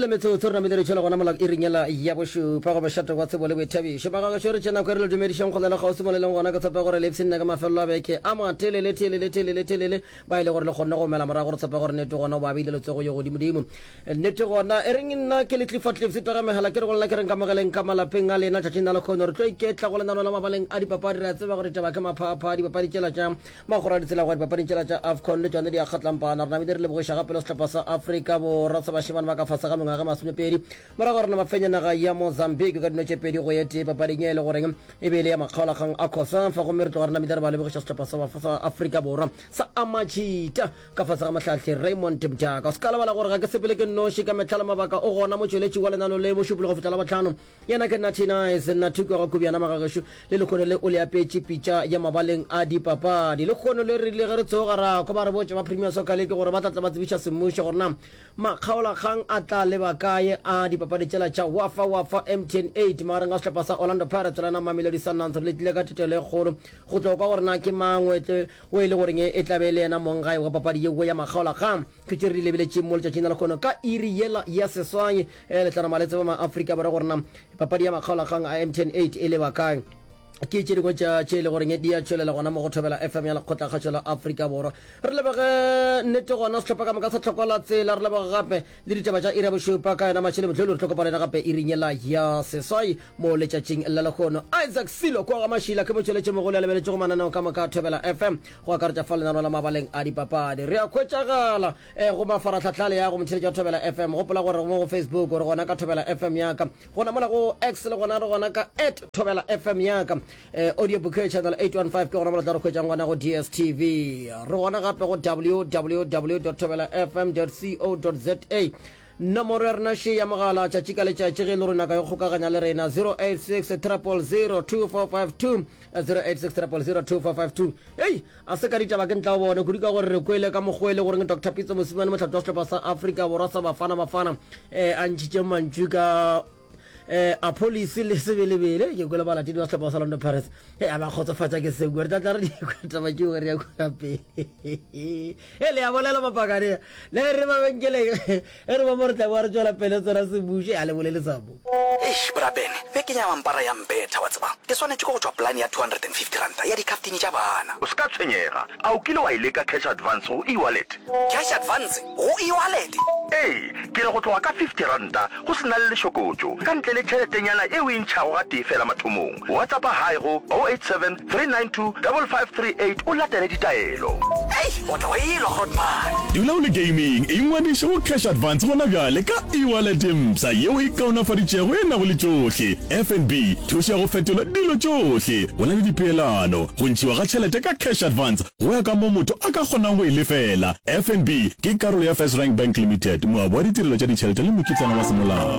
le metso tsona me le tshela gona mola iringela ya boshu pa go bashata kwa tsebo le bothabi she ba ga shore tsena kwa re le dumedishang go lela ga o le ngwana ka tsapa gore le tsena ka mafelo a beke a ma telele ba ile gore le gonna go mela mara gore tsapa gore neto gona ba bile le tsego yo godimo neto gona erinna ke le tlifatle se toga mehala ke re go lla ke reng ka magaleng ka malapeng a lena tšatšina le khone re tlo iketla go lena la mabaleng a dipapadi ra tseba gore taba ka maphapha dipapadi tšela tša magora di tsela go dipapadi tšela tša AFCON le tsone di a kgatlampana rena me le bogoša gape le setlhopha sa Africa borwa sa bashimane ba ka fasa ga mengwaga masomepedi mara gore na mafenya naga ya Mozambique ka dinotše pedi go yete papading e le goreng e be le ya makgaolakgang a khosa fa go mere tlo gore na medare ba le bogoša setlhopha sa Africa borwa sa Amachita ka fasa ga mahlatlhe Raymond Mjaka se ka lebala gore ga ke sepele ke nnoši ka metlhala mabaka o gona motšweletši wa lenano le mošupolo go fetla batlhano yena ke natina e senna thuko ga kubiana magagesho le lekgone le o le apetše pitša ya mabaleng a dipapadi le kgone le rile ge re tsoga ra ko ba re botse ba Premier Soccer League gore ba tlatla ba tsebiša semmušo gore na makgaolakgang a tla leba kae a dipapadi tšela tša wafa MTN 8 magareng a setlhopha sa Orlando Pirates lena Mamelodi Sundowns le tlile ka tetelo e kgolo go tloga ka gore na ke mangwe o e le goreng e tlabe le yena mongae wa papadi yeo ya makgaolakgang ke tše re lebeletše mo letšatšing la kgono ka iri yela ya seswai letlana maletse ba maAfrika ba re gore na papadi ya makgaolakgang a MTN 8 e leba kae ke tše dingwe tše le goreng di a tšwelela gona mo go thobela FM ya lekgotlakgatšo la Afrika borwa re lebage nnete gona setlhopha ka moka sa tlhokola tsela re lebage gape le ditaba tša ira bošupa ka yona matšhele motlhelo re tlhokopanena gape irinyela ya seswai mo letšatšing la lekgono Isaac Silo kwa ga mašila ke motšweletše mogolo ya lebeletše go mananeo ka moka thobela FM go akaretša fa lenano la mabaleng a dipapadi re a khwetšagala go mafaratlhatlhale ya go motšheletša thobela FM gopola gore mo go Facebook gore gona ka thobela FM yaka gona mola go X le gona re gona ka @thobela FM yaka audio bouquet channel 815 ke gona mola tla re khwetšang gona go DSTV re gona gape go www.thobelafm.co.za nomoro ya rena še ya mogala tšatši ka letšatši ge le rona ka yo kgokaganya le rena 086 0002452 086 0002452 ei a se ka ditaba ke ntla bone kudu ka gore re kwele ka mokgwele gore Dr. Pitso Mosimane motlhato wa setlhopha sa Africa borwa sa bafana a ntšhitše mantšu ka a police le sebelebele ke kwela balatedi ba setlhopha sa Orlando Pirates a ba kgotsofatša ke segwere tla re dikwataba ke gore ya kwa pele le ya bolela mapakane le re mabenkele e re ba mo re tla ba re tswela pele tsona sebuše a le bolele sabo brabene be ke nya mampara ya mpetha wa tseba ke swanetše go tšwa plan ya 250 ranta ya dikaftini tša bana o ska tshwenyega a o kile wa ile ka cash advance go e-wallet cash advance go e-wallet ke re go tloga ka 50 ranta go se na le lešokotšo ka ntle le tšheletenyana e o e ntšhago ga tee fela mathomong whatsappa hae go 087 392 5538 o latele ditaelo o tla go ilwa grotman dula o le gaming e ngwadiše go cash advance gona bjale ka e-wallet mpsa yeo e kaonafaditšego e nago le tšohle FNB thuša go fetola dilo tšohle go na le dipeelano go ntšhiwa ga tšhelete ka cash advance go ya ka mo motho a ka kgonang go e lefela FNB ke karolo ya First Rank Bank Limited moabo wa ditirelo tša ditšhelete le mokitlana wa semolao.